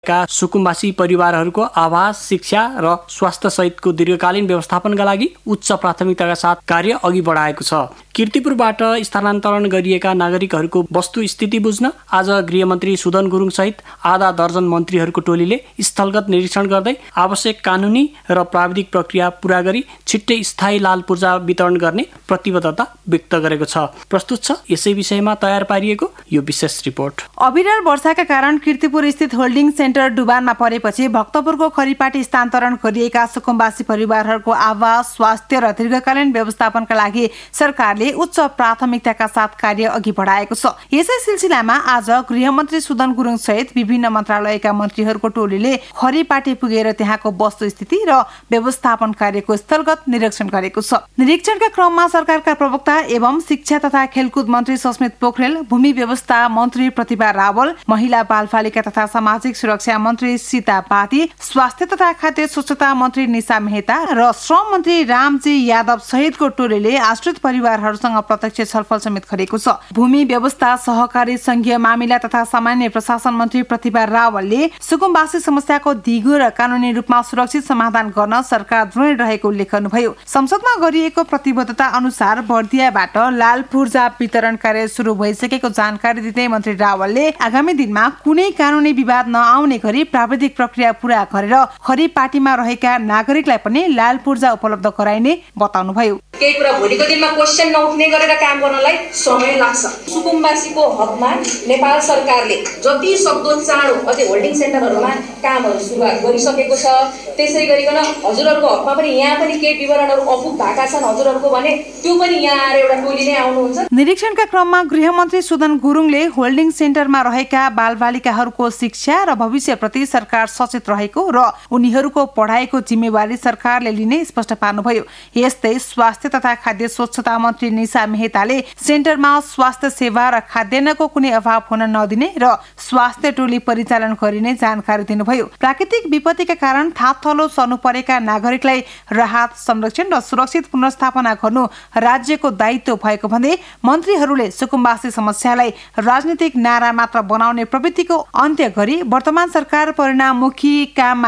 का सुकुम्बासी परिवारहरूको आवास, शिक्षा र स्वास्थ्य सहितको दीर्घकालीन व्यवस्थापनका लागि उच्च प्राथमिकताका साथ कार्य अघि बढाएको छ। कीर्तिपुरबाट स्थानान्तरण गरिएका नागरिकहरूको वस्तुस्थिति बुझ्न आज गृहमन्त्री सुदन गुरुङ सहित आधा दर्जन मन्त्रीहरूको टोलीले स्थलगत निरीक्षण गर्दै आवश्यक कानुनी र प्राविधिक प्रक्रिया पूरा गरी छिट्टै स्थायी लाल पूर्जा वितरण गर्ने प्रतिबद्धता व्यक्त गरेको छ। प्रस्तुत छ यसै विषयमा तयार पारिएको यो विशेष रिपोर्ट। अविरल वर्षाका कारण कीर्तिपुर स्थित होल्डिङ सेन्टर डुबानमा परेपछि भक्तपुरको खरीपाटी स्थानान्तरण गरिएका सुकुम्बासी परिवारहरूको आवास, स्वास्थ्य र दीर्घकालीन व्यवस्थापनका लागि सरकारले उच्च प्राथमिकताका साथ कार्य अघि बढाएको छ। यसै सिलसिलामा आज गृहमन्त्री सुदन गुरुङ सहित विभिन्न मन्त्रालयका मन्त्रीहरूको टोलीले खरीपाटी पुगेर त्यहाँको वस्तुस्थिति र व्यवस्थापन कार्यको स्थलगत निरीक्षण गरेको छ। निरीक्षणका क्रममा सरकारका प्रवक्ता एवं शिक्षा तथा खेलकुद मन्त्री सस्मित पोखरेल, भूमि व्यवस्था मन्त्री प्रतिभा रावल, महिला बालबालिका तथा सामाजिक सुरक्षा मन्त्री सीता पाती, स्वास्थ्य तथा खाद्य स्वच्छता मन्त्री निशा मेहता र श्रम मन्त्री रामजी यादव सहितको टोलीले आश्रित परिवारहरूसँग प्रत्यक्ष छलफल समेत गरेको छ। भूमि व्यवस्था, सहकारी संघीय मामिला तथा सामान्य प्रशासन मन्त्री प्रतिभा रावलले सुकुम्बासी समस्याको दिगो र कानूनी रूपमा सुरक्षित समाधान गर्न सरकार दृढ रहेको उल्लेख गर्नुभयो। संसदमा गरिएको प्रतिबद्धता अनुसार बर्दियाबाट लाल पूर्जा वितरण कार्य सुरु भइसकेको जानकारी दिँदै मन्त्री रावलले आगामी दिनमा कुनै कानूनी विवाद नआउने गरी प्राविधिक प्रक्रिया पूरा गरेर खरीपाटीमा रहेका नागरिकलाई पनि लाल पूर्जा उपलब्ध गराइने बताउनुभयो। केही कुरा भोलिको दिनमा क्वेशन नउठ्ने गरेर काम गर्नलाई समय लाग्छ। सुकुम्बासीको हकमा नेपाल सरकारले जति सक्दो चाँडो अझै होल्डिङ सेन्टरहरूमा कामहरू सुरुवात गरिसकेको छ। त्यसै गरिकन हजुरहरूको हकमा पनि यहाँ पनि केही विवरणहरू अपुग भएका छन् हजुरहरूको भने त्यो पनि यहाँ आएर एउटा टोली नै आउनुहुन्छ। निरीक्षणका क्रममा गृहमन्त्री सुदन गुरुङले होल्डिङ सेन्टरमा रहेका बालबालिकाहरूको शिक्षा र भविष्यप्रति सरकार सचेत रहेको र उनीहरूको पढाइको जिम्मेवारी सरकारले लिने स्पष्ट पार्नुभयो। यस्तै स्वास्थ्य तथा खाद्य स्वच्छता मन्त्री निशा मेहताले सेन्टरमा स्वास्थ्य सेवा र खाद्यान्नको कुनै अभाव हुन नदिने र स्वास्थ्य टोली परिचालन गरिने जानकारी दिनुभयो। प्राकृतिक विपत्तिका कारण थाकथलो सर्नु परेका नागरिकलाई राहत, संरक्षण र सुरक्षित पुनर्स्थापना गर्नु राज्यको दायित्व भएको भन्दै मन्त्रीहरूले सुकुम्बासी समस्यालाई राजनीतिक नारा मात्र बनाउने प्रवृत्तिको अन्त्य गरी वर्तमान सरकार परिणाममुखी काममा